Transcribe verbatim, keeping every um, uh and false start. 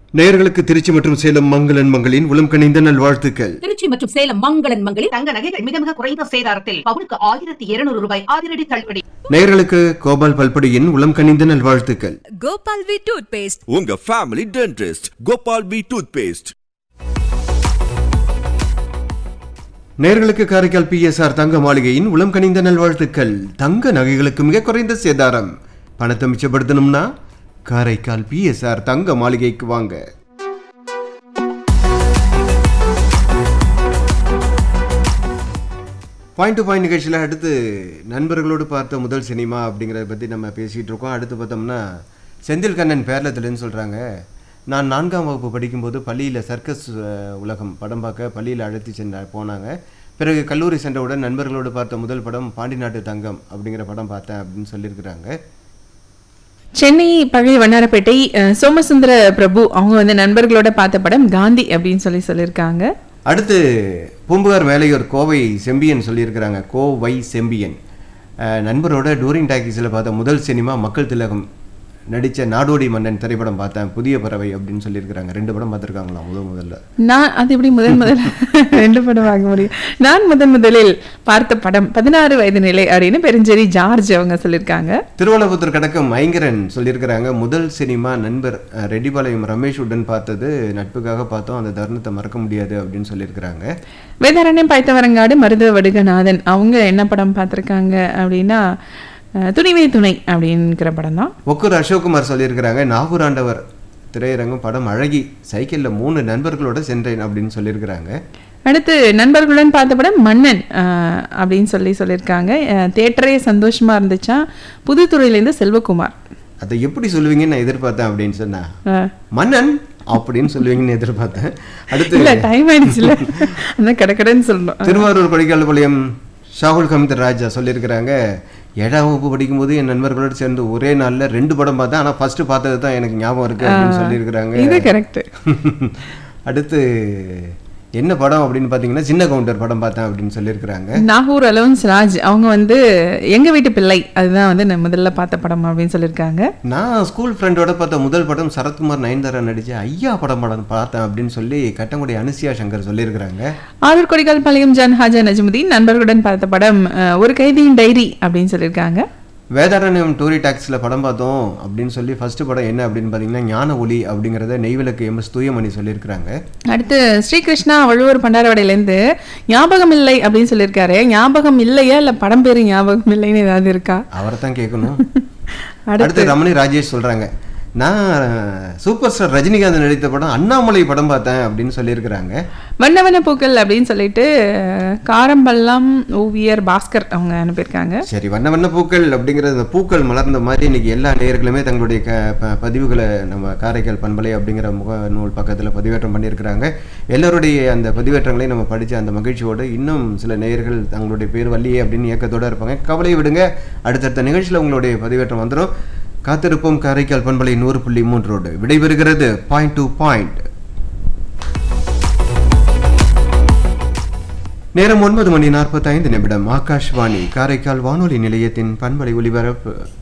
நேயர்களுக்கு திருச்சி மற்றும் சேலம் மங்களன் மங்களின் உளம் கனிந்த நல்வாழ்த்துக்கள். திருச்சி மற்றும் சேலம் மங்களன் மங்களில் தங்க நகைகள் மிக மிக குறைந்த சேதாரத்தில் பவுனுக்கு ஆயிரத்தி இருநூறு ரூபாய் அதிரடி தள்ளுபடி. நேயர்களுக்கு கோபால் பல்படியின் உளம் கனிந்த நல்வாழ்த்துக்கள். கோபால் வி டூத் பேஸ்ட், உங்க family dentist Gopal we tooth paste. நேயர்களுக்கு காரைக்கால் பி எஸ் ஆர் தங்க மாளிகையின் உளம் கனிந்த நல்வாழ்த்துக்கள். தங்க நகைகளுக்கு மிக குறைந்த சேதாரம். பணத்தை மிச்சப்படுத்தணும்னா காரைக்கால் பி எஸ் ஆர் தங்க மாளிகைக்கு வாங்க. பாயிண்ட் டு பாயிண்ட் நிகழ்ச்சியில் அடுத்து நண்பர்களோடு பார்த்த முதல் சினிமா அப்படிங்கிறத பற்றி நம்ம பேசிகிட்டு இருக்கோம். அடுத்து பார்த்தோம்னா செந்தில் கண்ணன் பேரளத்துலன்னு சொல்கிறாங்க. நான் நான்காம் வகுப்பு படிக்கும்போது பள்ளியில் சர்க்கஸ் உலகம் படம் பார்க்க பள்ளியில் அழைத்து சென்ற போனாங்க. பிறகு கல்லூரி சென்றவுடன் நண்பர்களோடு பார்த்த முதல் படம் பாண்டி நாட்டு தங்கம் அப்படிங்கிற படம் பார்த்தேன் அப்படின்னு சொல்லியிருக்கிறாங்க. சென்னை பழைய வண்ணாரப்பேட்டை சோமசுந்தர பிரபு அவங்க வந்து நண்பர்களோட பார்த்த படம் காந்தி அப்படின்னு சொல்லி சொல்லியிருக்காங்க. அடுத்து பூம்புகார் மேலையூர் கோவை செம்பியன் சொல்லியிருக்கிறாங்க. கோவை செம்பியன் நண்பரோட டூரிங் டாக்கீஸில் பார்த்த முதல் சினிமா மக்கள் திலகம் நடித்த நாடோடி மன்னன் திரைப்படம் பார்த்தேன், புதிய பறவை அப்படின்னு சொல்லியிருக்கிறாங்க. ரெண்டு படம் பார்த்துருக்காங்களா முதல் முதல்ல? நான் அது எப்படி முதல் முதல் ரெண்டு படம் வாங்க முடியும்? நான் முதன் முதலில் பார்த்த படம் பதினாறு வயது நிலை அப்படின்னு பெருஞ்சேரி ஜார்ஜ் அவங்க சொல்லியிருக்காங்க. திருவள்ளபுத்தூர் கடக்கம் ஐங்கரன் சொல்லியிருக்கிறாங்க. முதல் சினிமா நண்பர் ரெட்டிபாளையம் ரமேஷ் உடன் பார்த்தது, நட்புக்காக பார்த்தோம், அந்த தருணத்தை மறக்க முடியாது அப்படின்னு சொல்லியிருக்கிறாங்க. வேதாரண்யம் பைத்தவரங்காடு மருதுவ வடுகநாதன் அவங்க என்ன படம் பார்த்துருக்காங்க அப்படின்னா துணிவே துணை அப்படிங்கிற படம் தான். ஒக்கூர் அசோக்குமார் சொல்லியிருக்கிறாங்க. நாகூர் ஆண்டவர் திரையரங்கம் படம் அழகி, சைக்கிளில் மூணு நண்பர்களோட சென்றேன் அப்படின்னு சொல்லியிருக்கிறாங்க. அடுத்து நண்பர்களுடன் பார்த்த படம் மன்னன் அப்படின்னு சொல்லி சொல்லியிருக்காங்க. தியேட்டரே சந்தோஷமா இருந்துச்சா. புதுத்துறையிலேருந்து செல்வகுமார். அதை எப்படி சொல்லுவீங்கன்னு நான் எதிர்பார்த்தேன் அப்படின்னு சொன்னா மன்னன் அப்படின்னு சொல்லுவீங்கன்னு எதிர்பார்த்தேன். அடுத்து இல்ல டைம் ஆயிடுச்சுல அதான் கடக்கடன்னு சொல்லணும். திருவாரூர் கொடிக்கால்பாளையம் ஷாகுல் ஹமீத் ராஜா சொல்லியிருக்கிறாங்க. ஏழாம் வகுப்பு படிக்கும்போது என் நண்பர்களோடு சேர்ந்து ஒரே நாளில் ரெண்டு படம் பார்த்தேன், ஆனால் ஃபர்ஸ்ட் பார்த்தது தான் எனக்கு ஞாபகம் இருக்கு அப்படின்னு சொல்லியிருக்கிறாங்க. இது கரெக்ட். அடுத்து என்ன படம் அப்படின்னு பார்த்தீங்கன்னா சின்ன கவுண்டர் படம் பார்த்தேன் அப்படின்னு சொல்லியிருக்கிறாங்க. நாகூர் அலவன்ஸ் ராஜ் அவங்க வந்து எங்க வீட்டு பிள்ளை அதுதான் வந்து நான் முதல்ல பார்த்த படம் அப்படின்னு சொல்லியிருக்காங்க. நான் ஸ்கூல் ஃப்ரெண்டோட பார்த்த முதல் படம் சரத்குமார் நயன்தாரா நடிச்ச ஐயா படம் படம் பார்த்தேன் அப்படின்னு சொல்லி கட்டங்குடி அனுசியா சங்கர் சொல்லியிருக்கிறாங்க. ஆரூர் கொடிக்கால் பாளையம் ஜான் ஹாஜா நஜ்முதீன் நண்பர்களுடன் பார்த்த படம் ஒரு கைதியின் டைரி அப்படின்னு சொல்லியிருக்காங்க. வேதாரண்யம் டூரி டாக்ஸில் படம் பார்த்தோம் அப்படின்னு சொல்லி ஃபர்ஸ்ட் படம் என்ன அப்படின்னு பார்த்தீங்கன்னா ஞான ஒளி அப்படிங்கிறத நெய்விளக்கு எம் எஸ் தூயமணி சொல்லியிருக்கிறாங்க. அடுத்து ஸ்ரீகிருஷ்ணா வள்ளுவர் பண்டாரவாடையிலேருந்து ஞாபகம் இல்லை அப்படின்னு சொல்லியிருக்காரு. ஞாபகம் இல்லையா இல்லை படம் பேரு ஞாபகம் இல்லைன்னு ஏதாவது இருக்கா? அவரை தான் கேட்கணும். அடுத்து ரமணி ராஜேஷ் சொல்கிறாங்க. நான் சூப்பர் ஸ்டார் ரஜினிகாந்த் நடித்த படம் அண்ணாமலை படம் பார்த்தேன் அப்படின்னு சொல்லியிருக்கிறாங்க. வண்ணவன பூக்கள் அப்படின்னு சொல்லிட்டு காரம்பல்லாம் ஓவியர் பாஸ்கர் அவங்க அனுப்பியிருக்காங்க. சரி, வண்ண வண்ண பூக்கள் அப்படிங்கிறது அந்த பூக்கள் மலர்ந்த மாதிரி இன்னைக்கு எல்லா நேயர்களுமே தங்களுடைய க பதிவுகளை நம்ம காரைக்கால் பண்பலை அப்படிங்கிற முகநூல் பக்கத்தில் பதிவேற்றம் பண்ணியிருக்கிறாங்க. எல்லோருடைய அந்த பதிவேற்றங்களையும் நம்ம படித்த அந்த மகிழ்ச்சியோடு இன்னும் சில நேயர்கள் தங்களுடைய பேர் வள்ளியே அப்படின்னு இயக்கத்தோடு இருப்பாங்க. கவலை விடுங்க, அடுத்தடுத்த நிகழ்ச்சியில் உங்களுடைய பதிவேற்றம் வந்துடும். காத்திருப்போம் காரைக்கால் பண்பலை நூறு புள்ளி மூன்றோடு விடைபெறுகிறது பாயிண்ட் டு பாயிண்ட். நேரம் ஒன்பது மணி நாற்பத்தி ஐந்து நிமிடம். ஆகாஷ்வாணி காரைக்கால் வானொலி நிலையத்தின் பண்பலை ஒலிபரப்பு.